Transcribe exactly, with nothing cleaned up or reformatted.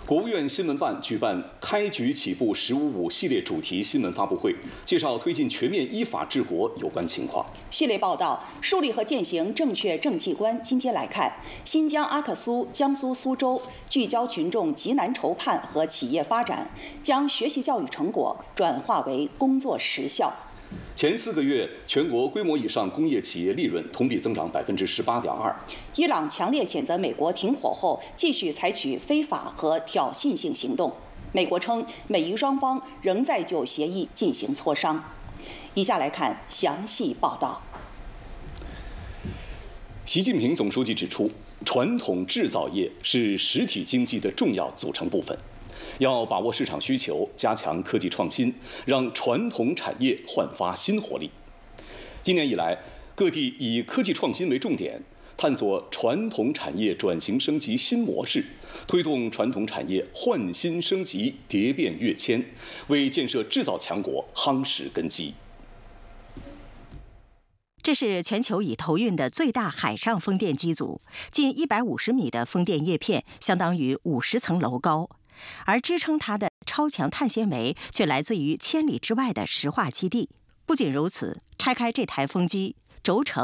国务院新闻办举办“开局起步十五五”系列主题新闻发布会，介绍推进全面依法治国有关情况。 系列报道树立和践行正确政绩观。今天来看，新疆阿克苏、江苏苏州聚焦群众急难愁盼和企业发展，将学习教育成果转化为工作实效。 前四个月，全国规模以上工业企业利润同比增长百分之十八点二。 伊朗强烈谴责美国停火后继续采取非法和挑衅性行动。美国称，美伊双方仍在就协议进行磋商。以下来看详细报道。 习近平总书记指出，传统制造业是实体经济的重要组成部分。要把握市场需求，加强科技创新，让传统产业焕发新活力。今年以来，各地以科技创新为重点，探索传统产业转型升级新模式，推动传统产业换新升级、蝶变跃迁，为建设制造强国夯实根基。 这是全球已投运的最大海上风电机组，近一百五十米的风电叶片，相当于五十层楼高。而支撑它的超强碳纤维却来自于千里之外的石化基地。不仅如此，拆开这台风机，轴承